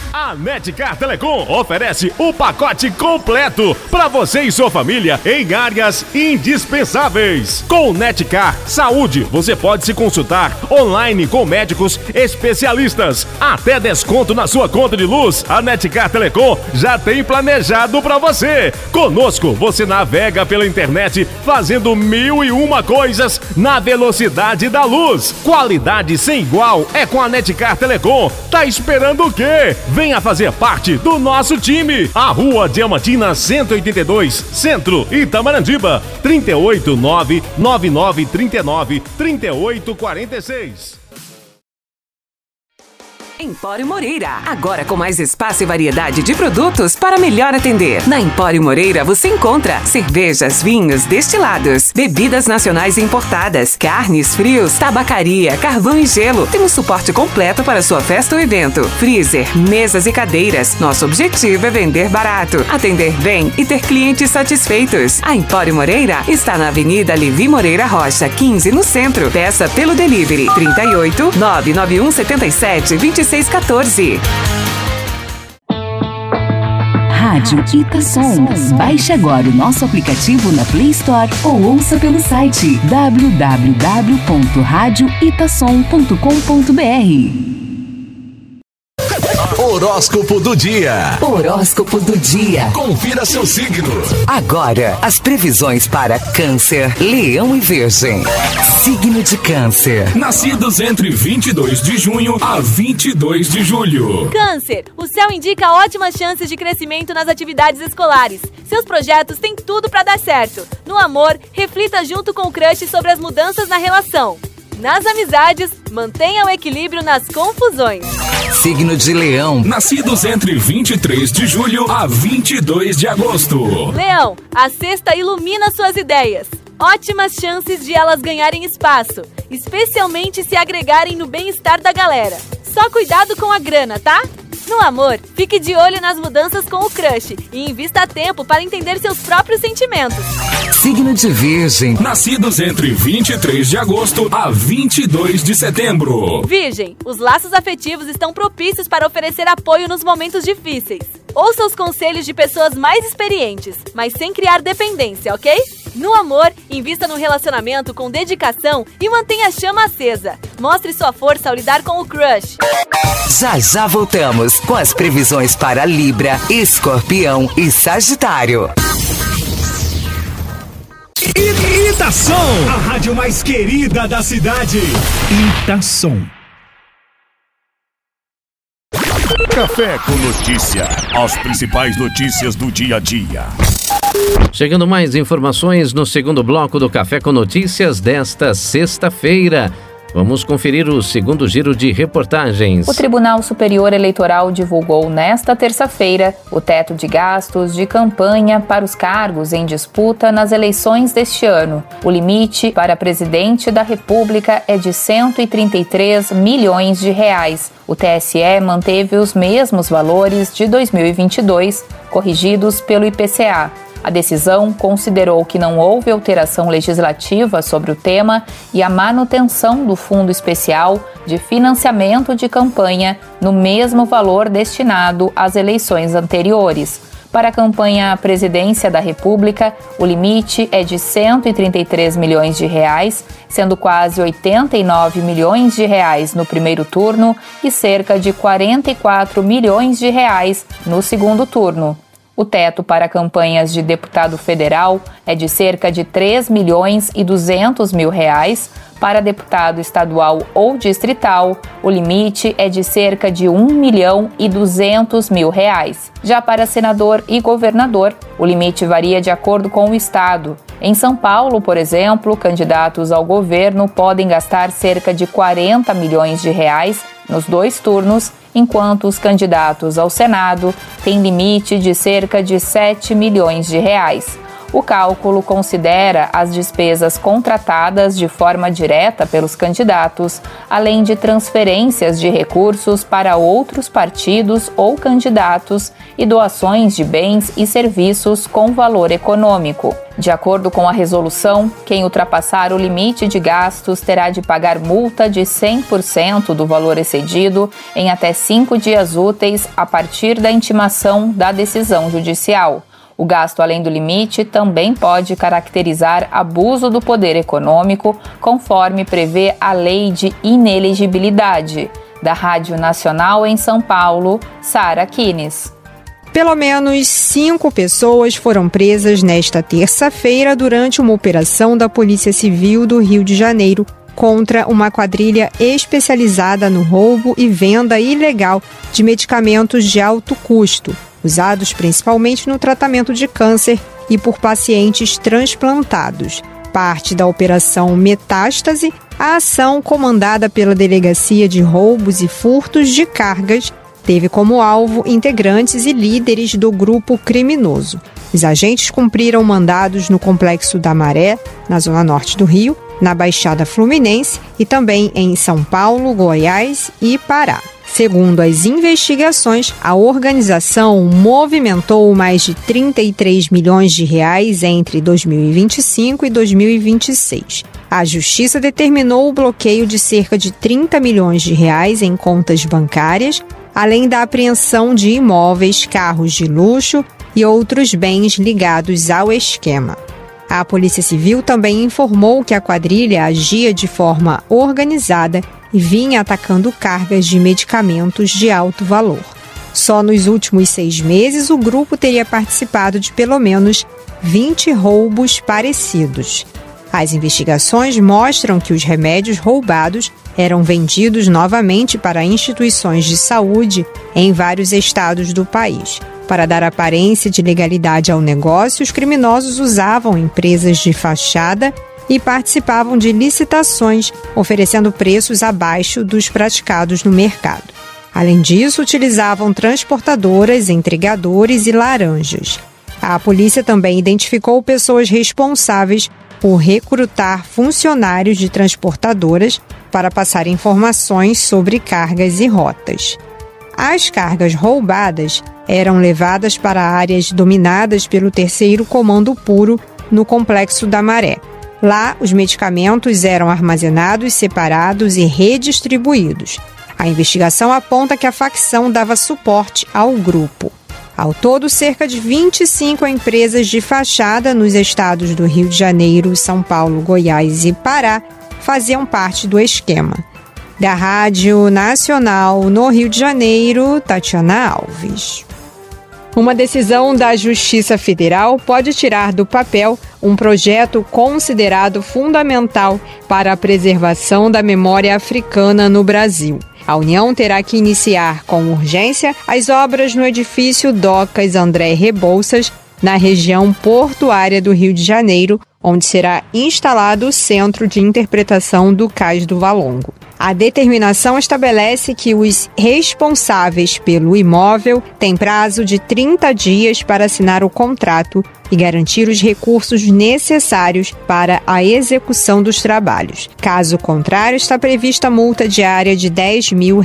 A Netcar Telecom oferece o pacote completo para você e sua família em áreas indispensáveis. Com Netcar Saúde, você pode se consultar online com médicos especialistas. Até desconto na sua conta de luz, a Netcar Telecom já tem planejado para você. Conosco, você navega pela internet fazendo 1001 coisas na velocidade da luz. Qualidade sem igual é com a Netcar Telecom. Tá esperando o quê? Venha fazer parte do nosso time. A Rua Diamantina 182, Centro, Itamarandiba, 38999393846. Empório Moreira, agora com mais espaço e variedade de produtos para melhor atender. Na Empório Moreira você encontra cervejas, vinhos, destilados, bebidas nacionais e importadas, carnes, frios, tabacaria, carvão e gelo. Temos suporte completo para sua festa ou evento, freezer, mesas e cadeiras. Nosso objetivo é vender barato, atender bem e ter clientes satisfeitos. A Empório Moreira está na Avenida Levi Moreira Rocha, 15, no centro. Peça pelo delivery 38 991 77 2614. Rádio Itasom. Baixe agora o nosso aplicativo na Play Store ou ouça pelo site www.radioitasom.com.br. Horóscopo do dia. Horóscopo do dia. Confira seu signo. Agora, as previsões para Câncer, Leão e Virgem. Signo de Câncer. Nascidos entre 22 de junho a 22 de julho. Câncer, o céu indica ótimas chances de crescimento nas atividades escolares. Seus projetos têm tudo para dar certo. No amor, reflita junto com o crush sobre as mudanças na relação. Nas amizades, mantenha o equilíbrio nas confusões. Signo de Leão. Nascidos entre 23 de julho a 22 de agosto. Leão, a sexta ilumina suas ideias. Ótimas chances de elas ganharem espaço, especialmente se agregarem no bem-estar da galera. Só cuidado com a grana, tá? No amor, fique de olho nas mudanças com o crush e invista tempo para entender seus próprios sentimentos. Signo de Virgem. Nascidos entre 23 de agosto a 22 de setembro. Virgem, os laços afetivos estão propícios para oferecer apoio nos momentos difíceis. Ouça os conselhos de pessoas mais experientes, mas sem criar dependência, ok? No amor, invista no relacionamento com dedicação e mantenha a chama acesa. Mostre sua força ao lidar com o crush. Já voltamos com as previsões para Libra, Escorpião e Sagitário. Itasom, a rádio mais querida da cidade. Itasom. Café com Notícia. As principais notícias do dia a dia. Chegando mais informações no segundo bloco do Café com Notícias desta sexta-feira. Vamos conferir o segundo giro de reportagens. O Tribunal Superior Eleitoral divulgou nesta terça-feira o teto de gastos de campanha para os cargos em disputa nas eleições deste ano. O limite para presidente da República é de 133 milhões de reais. O TSE manteve os mesmos valores de 2022, corrigidos pelo IPCA. A decisão considerou que não houve alteração legislativa sobre o tema e a manutenção do Fundo Especial de Financiamento de Campanha no mesmo valor destinado às eleições anteriores. Para a campanha à presidência da República, o limite é de 133 milhões de reais, sendo quase 89 milhões de reais no primeiro turno e cerca de 44 milhões de reais no segundo turno. O teto para campanhas de deputado federal é de cerca de 3 milhões e 200 mil reais. Para deputado estadual ou distrital, o limite é de cerca de 1 milhão e 200 mil reais. Já para senador e governador, o limite varia de acordo com o estado. Em São Paulo, por exemplo, candidatos ao governo podem gastar cerca de 40 milhões de reais nos 2 turnos, enquanto os candidatos ao Senado têm limite de cerca de 7 milhões de reais. O cálculo considera as despesas contratadas de forma direta pelos candidatos, além de transferências de recursos para outros partidos ou candidatos e doações de bens e serviços com valor econômico. De acordo com a resolução, quem ultrapassar o limite de gastos terá de pagar multa de 100% do valor excedido em até 5 dias úteis a partir da intimação da decisão judicial. O gasto além do limite também pode caracterizar abuso do poder econômico, conforme prevê a Lei de Inelegibilidade. Da Rádio Nacional em São Paulo, Sara Kines. Pelo menos 5 pessoas foram presas nesta terça-feira durante uma operação da Polícia Civil do Rio de Janeiro contra uma quadrilha especializada no roubo e venda ilegal de medicamentos de alto custo, usados principalmente no tratamento de câncer e por pacientes transplantados. Parte da Operação Metástase, a ação comandada pela Delegacia de Roubos e Furtos de Cargas teve como alvo integrantes e líderes do grupo criminoso. Os agentes cumpriram mandados no Complexo da Maré, na zona norte do Rio, na Baixada Fluminense e também em São Paulo, Goiás e Pará. Segundo as investigações, a organização movimentou mais de 33 milhões de reais entre 2025 e 2026. A Justiça determinou o bloqueio de cerca de 30 milhões de reais em contas bancárias, além da apreensão de imóveis, carros de luxo e outros bens ligados ao esquema. A Polícia Civil também informou que a quadrilha agia de forma organizada e vinha atacando cargas de medicamentos de alto valor. Só nos últimos 6 meses, o grupo teria participado de pelo menos 20 roubos parecidos. As investigações mostram que os remédios roubados eram vendidos novamente para instituições de saúde em vários estados do país. Para dar aparência de legalidade ao negócio, os criminosos usavam empresas de fachada e participavam de licitações, oferecendo preços abaixo dos praticados no mercado. Além disso, utilizavam transportadoras, entregadores e laranjas. A polícia também identificou pessoas responsáveis por recrutar funcionários de transportadoras para passar informações sobre cargas e rotas. As cargas roubadas eram levadas para áreas dominadas pelo 3º Comando Puro no Complexo da Maré. Lá, os medicamentos eram armazenados, separados e redistribuídos. A investigação aponta que a facção dava suporte ao grupo. Ao todo, cerca de 25 empresas de fachada nos estados do Rio de Janeiro, São Paulo, Goiás e Pará faziam parte do esquema. Da Rádio Nacional no Rio de Janeiro, Tatiana Alves. Uma decisão da Justiça Federal pode tirar do papel um projeto considerado fundamental para a preservação da memória africana no Brasil. A União terá que iniciar com urgência as obras no edifício Docas André Rebouças, na região portuária do Rio de Janeiro, onde será instalado o Centro de Interpretação do Cais do Valongo. A determinação estabelece que os responsáveis pelo imóvel têm prazo de 30 dias para assinar o contrato e garantir os recursos necessários para a execução dos trabalhos. Caso contrário, está prevista multa diária de R$10 mil.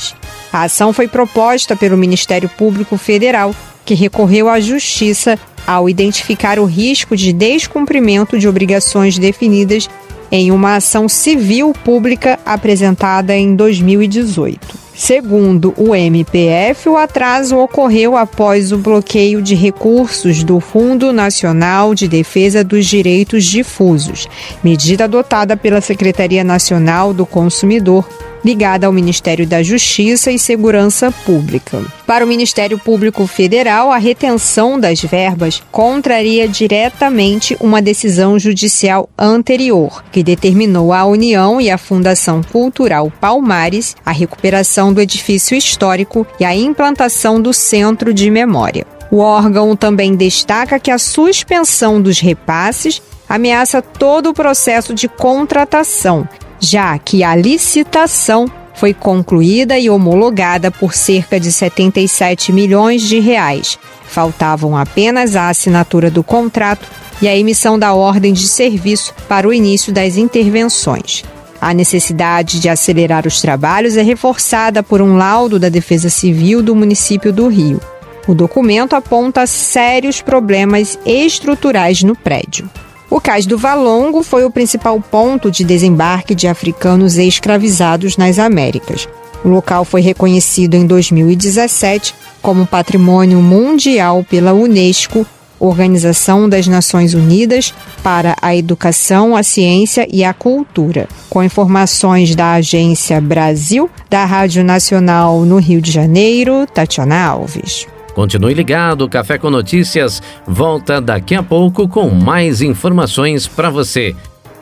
A ação foi proposta pelo Ministério Público Federal, que recorreu à Justiça ao identificar o risco de descumprimento de obrigações definidas em uma ação civil pública apresentada em 2018. Segundo o MPF, o atraso ocorreu após o bloqueio de recursos do Fundo Nacional de Defesa dos Direitos Difusos, medida adotada pela Secretaria Nacional do Consumidor, ligada ao Ministério da Justiça e Segurança Pública. Para o Ministério Público Federal, a retenção das verbas contraria diretamente uma decisão judicial anterior, que determinou à União e à Fundação Cultural Palmares a recuperação do edifício histórico e a implantação do Centro de Memória. O órgão também destaca que a suspensão dos repasses ameaça todo o processo de contratação, já que a licitação foi concluída e homologada por cerca de R$77 milhões. Faltavam apenas a assinatura do contrato e a emissão da ordem de serviço para o início das intervenções. A necessidade de acelerar os trabalhos é reforçada por um laudo da Defesa Civil do município do Rio. O documento aponta sérios problemas estruturais no prédio. O Cais do Valongo foi o principal ponto de desembarque de africanos escravizados nas Américas. O local foi reconhecido em 2017 como Patrimônio Mundial pela Unesco, Organização das Nações Unidas para a Educação, a Ciência e a Cultura. Com informações da Agência Brasil, da Rádio Nacional no Rio de Janeiro, Tatiana Alves. Continue ligado, o Café com Notícias volta daqui a pouco com mais informações para você.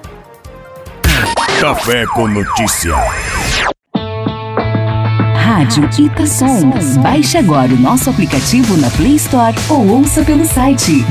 Café com Notícia. Rádio Itação. Baixe agora o nosso aplicativo na Play Store ou ouça pelo site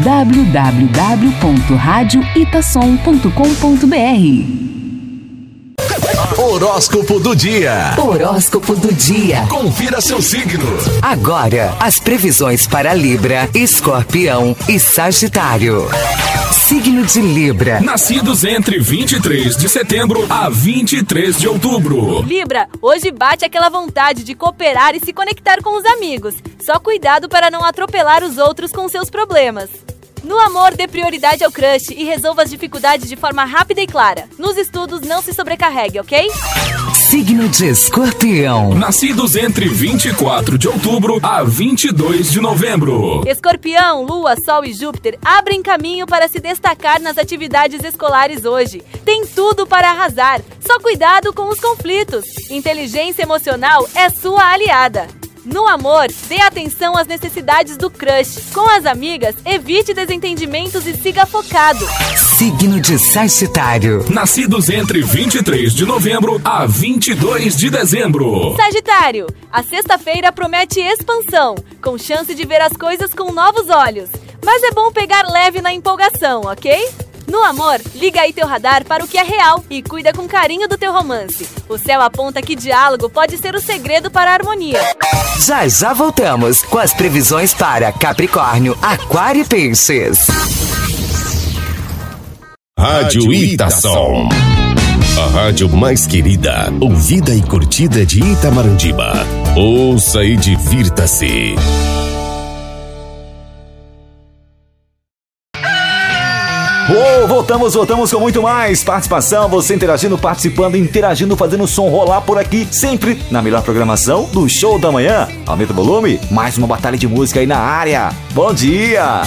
www.radioitação.com.br. Horóscopo do dia. Horóscopo do dia. Confira seu signo. Agora, as previsões para Libra, Escorpião e Sagitário. Signo de Libra. Nascidos entre 23 de setembro a 23 de outubro. Libra, hoje bate aquela vontade de cooperar e se conectar com os amigos. Só cuidado para não atropelar os outros com seus problemas. No amor, dê prioridade ao crush e resolva as dificuldades de forma rápida e clara. Nos estudos, não se sobrecarregue, ok? Signo de Escorpião. Nascidos entre 24 de outubro a 22 de novembro. Escorpião, Lua, Sol e Júpiter abrem caminho para se destacar nas atividades escolares hoje. Tem tudo para arrasar, só cuidado com os conflitos. Inteligência emocional é sua aliada. No amor, dê atenção às necessidades do crush. Com as amigas, evite desentendimentos e siga focado. Signo de Sagitário. Nascidos entre 23 de novembro a 22 de dezembro. Sagitário, a sexta-feira promete expansão, com chance de ver as coisas com novos olhos. Mas é bom pegar leve na empolgação, ok? No amor, liga aí teu radar para o que é real e cuida com carinho do teu romance. O céu aponta que diálogo pode ser o segredo para a harmonia. Já voltamos com as previsões para Capricórnio, Aquário e Peixes. Rádio Itação. A rádio mais querida, ouvida e curtida de Itamarandiba. Ouça e divirta-se. Voltamos com muito mais participação, você interagindo, participando, interagindo, fazendo o som rolar por aqui, sempre na melhor programação do Show da Manhã. Aumenta o volume, mais uma batalha de música aí na área. Bom dia!